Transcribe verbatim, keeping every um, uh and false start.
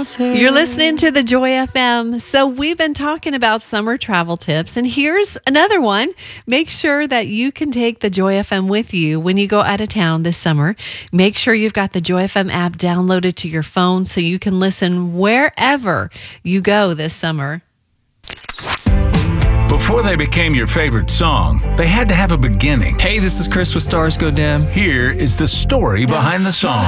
author. You're listening to the Joy F M. So we've been talking about summer travel tips, and here's another one. Make sure that you can take the Joy F M with you when you go out of town this summer. Make sure you've got the Joy F M app downloaded to your phone so you can listen wherever you go this summer. Before they became your favorite song, they had to have a beginning. Hey, this is Chris with Stars Go Dim. Here is the story behind the song.